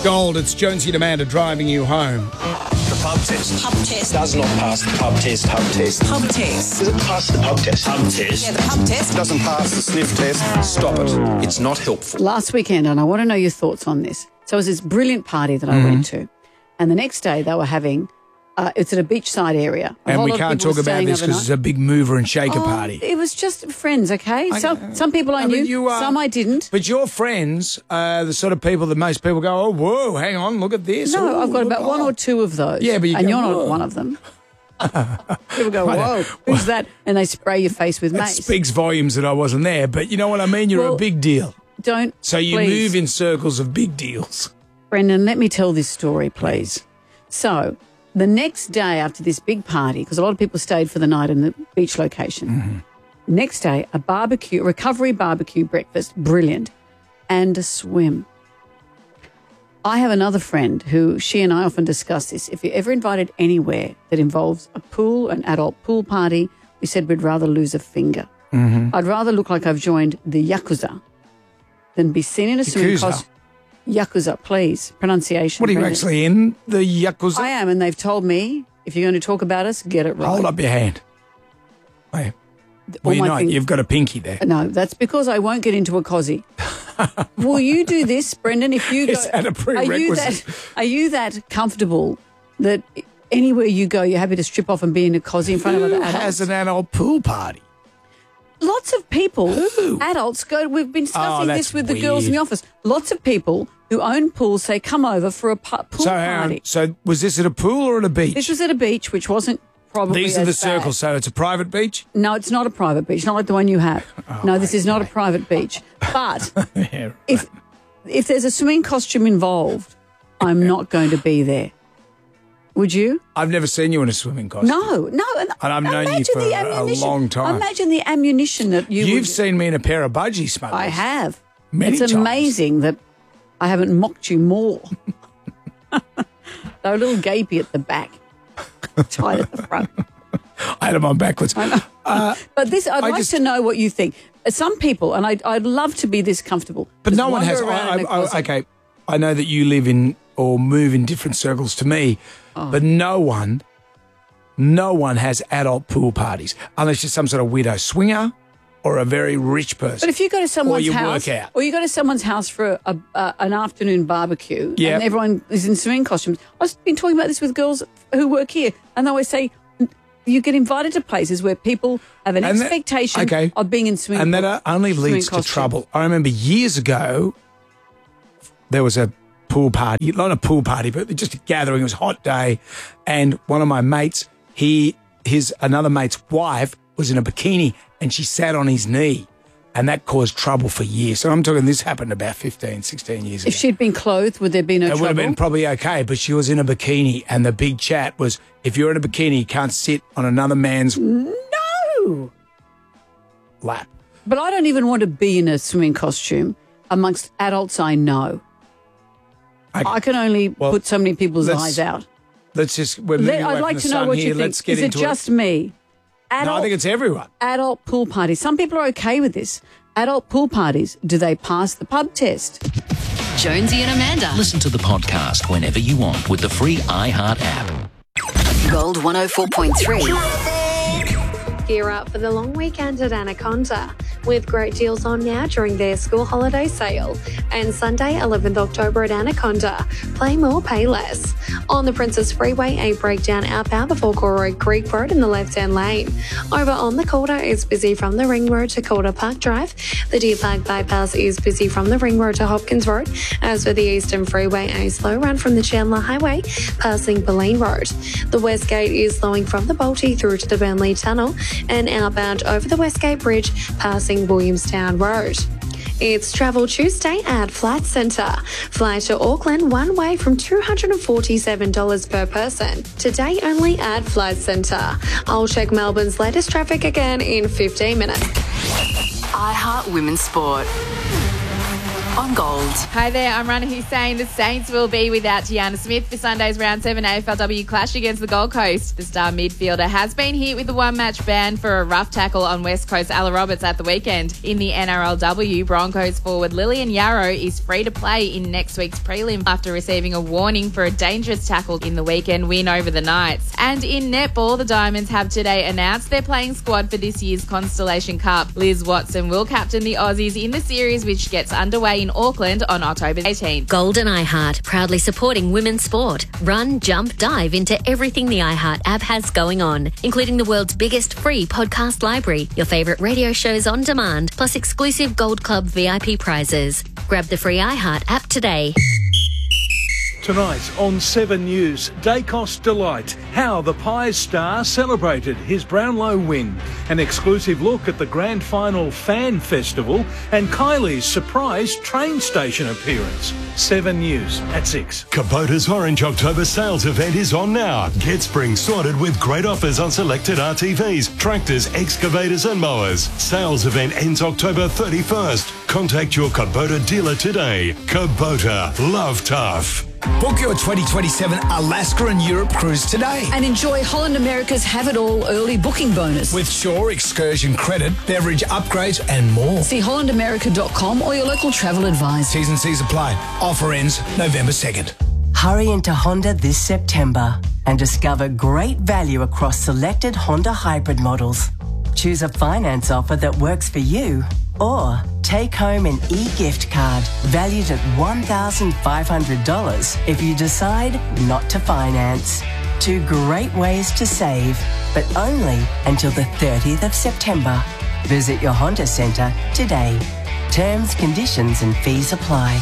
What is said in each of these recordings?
Gold, it's Jonesy and Amanda driving you home. The pub test. Pub test. Does not pass the pub test. Pub test. Pub test. Does it pass the pub test? Pub test. Yeah, the pub test. Doesn't pass the sniff test. Stop it. It's not helpful. Last weekend, and I want to know your thoughts on this. So it was this brilliant party that I went to. And the next day they were having, it's at a beachside area. And we can't talk about this because it's a big mover and shaker party. It was just friends, okay? Some people I knew, some I didn't. But your friends are the sort of people that most people go, oh, whoa, hang on, look at this. No, Ooh, I've got about one or two of those. Yeah, but you're not one of them. People go, whoa, who's that? And they spray your face with mace. It speaks volumes that I wasn't there, but you know what I mean? You're a big deal. So you move in circles of big deals. Brendan, let me tell this story, please. So the next day after this big party, because a lot of people stayed for the night in the beach location, next day a recovery barbecue breakfast, brilliant, and a swim. I have another friend who she and I often discuss this. If you're ever invited anywhere that involves a pool, an adult pool party, we said we'd rather lose a finger. I'd rather look like I've joined the Yakuza than be seen in a swimming costume. Yakuza, please. Pronunciation. What are you actually in, the Yakuza? I am, and they've told me, if you're going to talk about us, get it right. Hold up your hand. Well, you're not. You've got a pinky there. No, that's because I won't get into a cosy. Will you do this, Brendan? If you go, is that a prerequisite? Are you that comfortable that anywhere you go, you're happy to strip off and be in a cosy in front of other adults? Who has an adult pool party? Lots of people, adults, go. We've been discussing this with the girls in the office. Lots of people who own pools say, come over for a pool party. So was this at a pool or at a beach? This was at a beach, which wasn't probably These are the as bad. circles, so it's a private beach? No, it's not a private beach, not like the one you have. No, this is not a private beach. But Yeah, right. if there's a swimming costume involved, I'm not going to be there. Would you? I've never seen you in a swimming costume. No. And I've known you for a long time. Imagine the ammunition that You've seen me in a pair of budgie smugglers. I have. Many It's times. amazing that I haven't mocked you more. They're a little gapey at the back, tight at the front. I had them on backwards. I know. But this, I'd like to know what you think. Some people, and I'd love to be this comfortable. But no one has. Okay, I know that you live in or move in different circles to me, but no one has adult pool parties unless you're some sort of widow swinger or a very rich person. But if you go to someone's house, work out. or you go to someone's house for an afternoon barbecue, and everyone is in swimming costumes. I've been talking about this with girls who work here, and they always say you get invited to places where people have an expectation of being in swimming costumes. And that only leads to trouble. I remember years ago, there was a pool party, not a pool party, but just a gathering. It was a hot day, and one of my mates, another mate's wife was in a bikini, and she sat on his knee, and that caused trouble for years. So I'm talking, this happened about 15, 16 years ago. If she'd been clothed, would there be no trouble? It would have been probably okay, but she was in a bikini, and the big chat was, if you're in a bikini, you can't sit on another man's lap. But I don't even want to be in a swimming costume amongst adults I know. I can only put so many people's eyes out. Let's just, I'd like to know what you think. Is it just me? No, I think it's everyone. Adult pool parties. Some people are okay with this. Adult pool parties, do they pass the pub test? Jonesy and Amanda. Listen to the podcast whenever you want with the free iHeart app. Gold 104.3. Gear up for the long weekend at Anaconda with great deals on now during their school holiday sale. And Sunday, 11th October at Anaconda, play more, pay less. On the Princess Freeway, a breakdown outbound before Corroy Creek Road in the left-hand lane. Over on the Calder, it's busy from the Ring Road to Calder Park Drive. The Deer Park Bypass is busy from the Ring Road to Hopkins Road. As for the Eastern Freeway, a slow run from the Chandler Highway, passing Boleyn Road. The West Gate is slowing from the Balti through to the Burnley Tunnel and outbound over the Westgate Bridge, passing Williamstown Road. It's Travel Tuesday at Flight Centre. Fly to Auckland one way from $247 per person. Today only at Flight Centre. I'll check Melbourne's latest traffic again in 15 minutes. iHeart Women's Sport. on Gold. Hi there, I'm Rana Hussain. The Saints will be without Tiana Smith for Sunday's Round 7 AFLW clash against the Gold Coast. The star midfielder has been hit with a one-match ban for a rough tackle on West Coast Ella Roberts at the weekend. In the NRLW, Broncos forward Lillian Yarrow is free to play in next week's prelim after receiving a warning for a dangerous tackle in the weekend win over the Knights. And in netball, the Diamonds have today announced their playing squad for this year's Constellation Cup. Liz Watson will captain the Aussies in the series, which gets underway in Auckland on October 18th. Gold and iHeart, proudly supporting women's sport. Run, jump, dive into everything the iHeart app has going on, including the world's biggest free podcast library, your favourite radio shows on demand, plus exclusive Gold Club VIP prizes. Grab the free iHeart app today. Tonight on 7 News, Dacos Delight, how the Pies star celebrated his Brownlow win. An exclusive look at the Grand Final Fan Festival and Kylie's surprise train station appearance. 7 News at 6. Kubota's Orange October sales event is on now. Get spring sorted with great offers on selected RTVs, tractors, excavators and mowers. Sales event ends October 31st. Contact your Kubota dealer today. Kubota, love tough. Book your 2027 Alaska and Europe cruise today. And enjoy Holland America's Have It All early booking bonus. With Shore Excursion credit, beverage upgrades and more. See hollandamerica.com or your local travel advisor. T's and C's apply. Offer ends November 2nd. Hurry into Honda this September and discover great value across selected Honda hybrid models. Choose a finance offer that works for you or take home an e-gift card valued at $1,500 if you decide not to finance. 2 great ways to save, but only until the 30th of September. Visit your Honda Centre today. Terms, conditions and fees apply.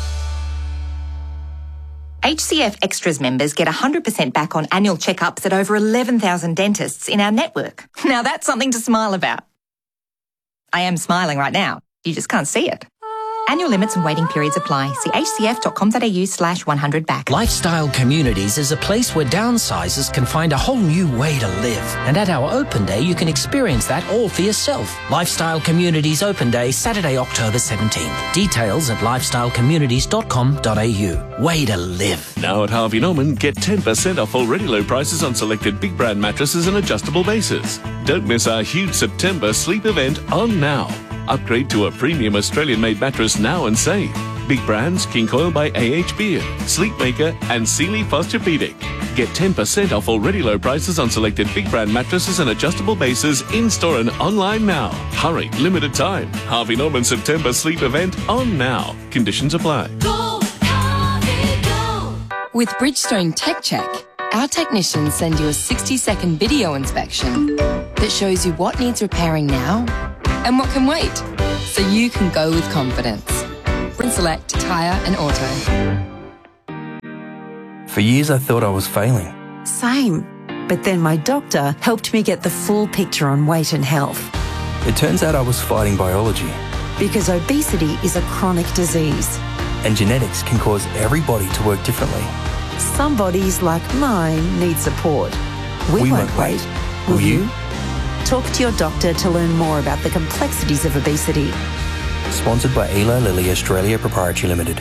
HCF Extras members get 100% back on annual checkups at over 11,000 dentists in our network. Now that's something to smile about. I am smiling right now. You just can't see it. Annual limits and waiting periods apply. See hcf.com.au/100back. Lifestyle Communities is a place where downsizers can find a whole new way to live. And at our open day, you can experience that all for yourself. Lifestyle Communities Open Day, Saturday, October 17th. Details at lifestylecommunities.com.au. Way to live. Now at Harvey Norman, get 10% off already low prices on selected big brand mattresses and adjustable bases. Don't miss our huge September sleep event on now. Upgrade to a premium Australian-made mattress now and save. Big brands, King Coil by AH Beard, Sleepmaker and Sealy Posturepedic. Get 10% off already low prices on selected big brand mattresses and adjustable bases in-store and online now. Hurry, limited time. Harvey Norman September sleep event on now. Conditions apply. Go, Harvey, go. With Bridgestone Tech Check, our technicians send you a 60-second video inspection that shows you what needs repairing now and what can wait, so you can go with confidence. Select Tyre and Auto. For years I thought I was failing. Same. But then my doctor helped me get the full picture on weight and health. It turns out I was fighting biology. Because obesity is a chronic disease. And genetics can cause every body to work differently. Some bodies, like mine, need support. We won't wait. Will you? Talk to your doctor to learn more about the complexities of obesity. Sponsored by Eli Lilly Australia Proprietary Limited.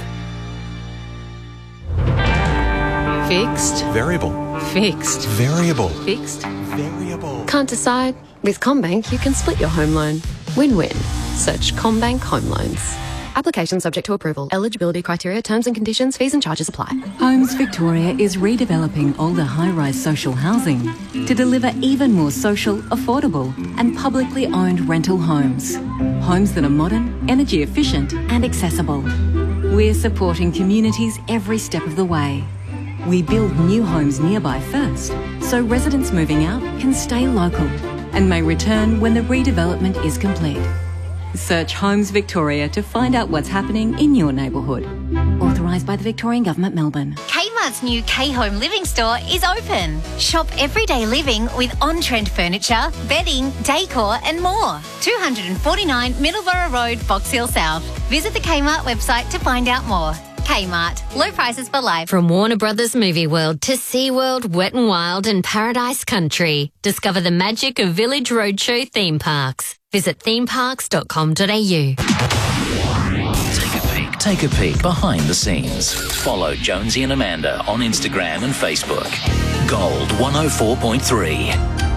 Fixed. Variable. Fixed. Variable. Fixed. Variable. Can't decide? With CommBank, you can split your home loan. Win-win. Search CommBank Home Loans. Application subject to approval. Eligibility criteria, terms and conditions, fees and charges apply. Homes Victoria is redeveloping older high-rise social housing to deliver even more social, affordable and publicly owned rental homes. Homes that are modern, energy efficient and accessible. We're supporting communities every step of the way. We build new homes nearby first, so residents moving out can stay local and may return when the redevelopment is complete. Search Homes Victoria to find out what's happening in your neighbourhood. Authorised by the Victorian Government, Melbourne. Kmart's new K-Home Living Store is open. Shop everyday living with on-trend furniture, bedding, decor and more. 249 Middleborough Road, Box Hill South. Visit the Kmart website to find out more. Kmart. Low prices for life. From Warner Brothers Movie World to SeaWorld, Wet n Wild and Paradise Country. Discover the magic of Village Roadshow theme parks. Visit themeparks.com.au. Take a peek Take a peek behind the scenes. Follow Jonesy and Amanda on Instagram and Facebook. Gold 104.3.